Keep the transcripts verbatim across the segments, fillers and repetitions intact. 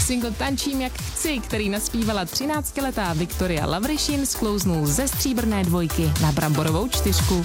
Single Tančím jak chci, který naspívala třináctiletá Viktoria Lavrišin, sklouznul ze stříbrné dvojky na bramborovou čtyřku.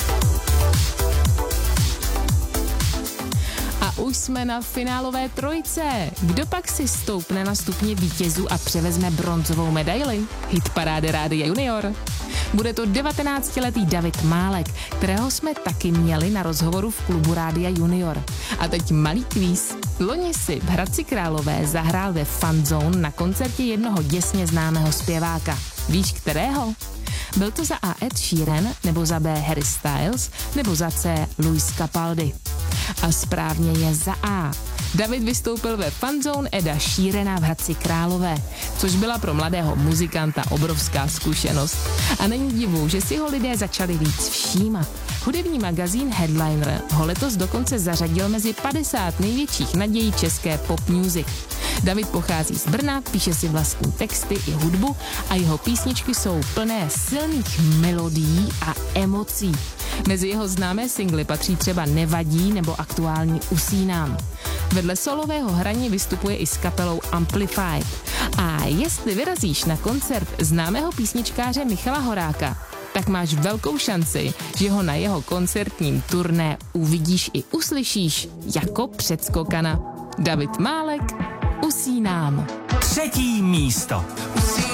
A už jsme na finálové trojce. Kdo pak si stoupne na stupně vítězů a převezme bronzovou medaili? Hitparády Rádia Junior. Bude to devatenáctiletý David Málek, kterého jsme taky měli na rozhovoru v klubu Rádia Junior. A teď malý kvíz. Loni si v Hradci Králové zahrál ve Fun Zone na koncertě jednoho děsně známého zpěváka. Víš kterého? Byl to za A Ed Sheeran, nebo za B Harry Styles, nebo za C Luis Capaldi. A správně je za A. David vystoupil ve Fun Zone Eda Sheerana v Hradci Králové, což byla pro mladého muzikanta obrovská zkušenost. A není divu, že si ho lidé začali víc všímat. Hudební magazín Headliner ho letos dokonce zařadil mezi padesát největších nadějí české pop music. David pochází z Brna, píše si vlastní texty i hudbu a jeho písničky jsou plné silných melodií a emocí. Mezi jeho známé singly patří třeba Nevadí nebo aktuální Usínám. Vedle solového hraní vystupuje i s kapelou Amplified. A jestli vyrazíš na koncert známého písničkáře Michala Horáka, tak máš velkou šanci, že ho na jeho koncertním turné uvidíš i uslyšíš jako předskokana. David Málek, Usínám. Třetí místo.